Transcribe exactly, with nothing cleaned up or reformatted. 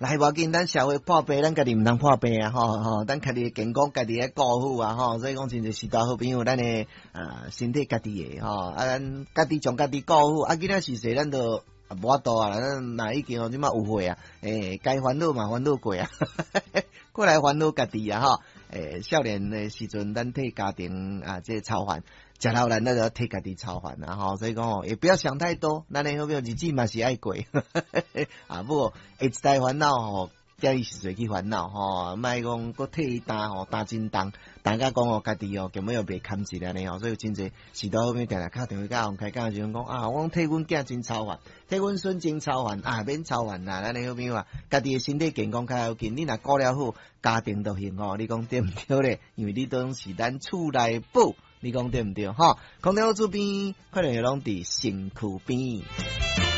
来无要紧，咱社会破病，咱家己毋通破病啊！吼吼，咱家己嘅健康家己嘅顾好啊！吼，所以讲真侪是大好朋友，咱嘅啊身體家己嘅吼，啊咱家己將家己顧好，啊囡仔是說咱都無法度啊，咱若已經吼即馬有歲啊，誒該煩惱嘛煩惱過啊，過來煩惱家己啊！吼，誒少年嘅時陣，咱替家庭啊即係操煩。食老人那就替家己操煩啦，吼，所以講哦，也不要想太多，咱誒好朋友日子嘛是愛過，啊，不過下一代煩惱吼，叫伊時陣去煩惱吼，莫講擱替伊擔吼擔真重，大家講哦家己哦根本又袂堪一安尼吼，所以真濟時代好朋友定定敲電話甲洪開講的時陣講啊，我替阮囝真操煩，替阮孫真操煩，啊免操煩啦，咱誒好朋友啊，家己誒身體健康較要緊，你若顧了好，家庭就幸福，你講對毋對咧？因為你當是咱厝內寶。你講對唔對？哈，空調厝邊可能會攏佇身軀邊。